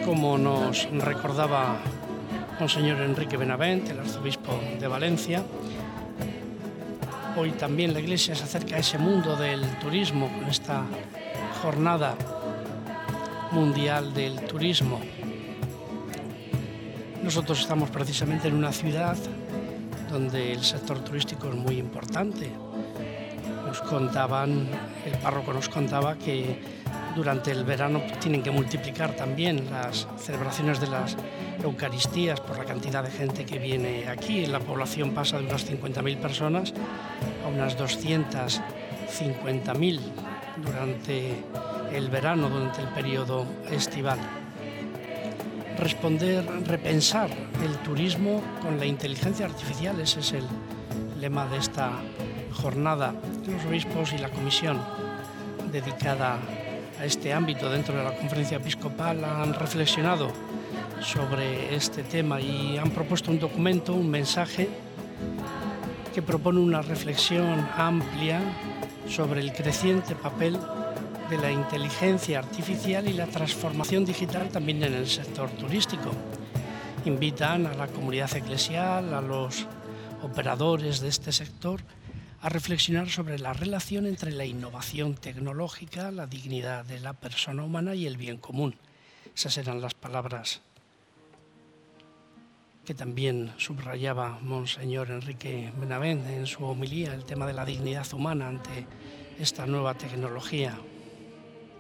Como nos recordaba Monseñor Enrique Benavent, el arzobispo de Valencia, hoy también la Iglesia se acerca a ese mundo del turismo con esta jornada mundial del turismo. Nosotros estamos precisamente en una ciudad donde el sector turístico es muy importante. El párroco nos contaba que durante el verano tienen que multiplicar también las celebraciones de las Eucaristías por la cantidad de gente que viene aquí. La población pasa de unas 50.000 personas a unas 250.000 durante el verano, durante el periodo estival. Repensar el turismo con la inteligencia artificial, ese es el lema de esta jornada. Los obispos y la comisión dedicada a este ámbito dentro de la Conferencia Episcopal han reflexionado sobre este tema y han propuesto un documento, un mensaje que propone una reflexión amplia sobre el creciente papel de la inteligencia artificial y la transformación digital también en el sector turístico. Invitan a la comunidad eclesial, a los operadores de este sector, a reflexionar sobre la relación entre la innovación tecnológica, la dignidad de la persona humana y el bien común. Esas eran las palabras que también subrayaba Monseñor Enrique Benavent en su homilía, el tema de la dignidad humana ante esta nueva tecnología.